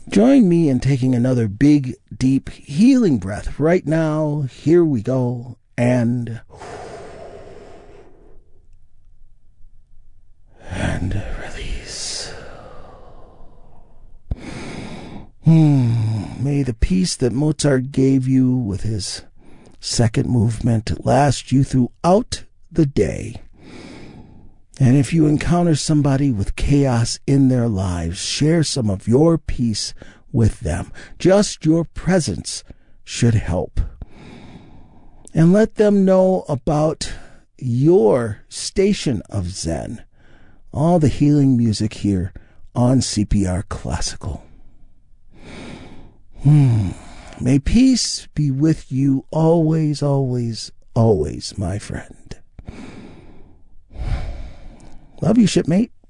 Join me in taking another big, deep, healing breath right now. Here we go. And release. May the peace that Mozart gave you with his second movement last you throughout the day. And if you encounter somebody with chaos in their lives, share some of your peace with them. Just your presence should help. And let them know about your station of Zen. All the healing music here on CPR Classical. May peace be with you always, always, always, my friend. Love you, shipmate.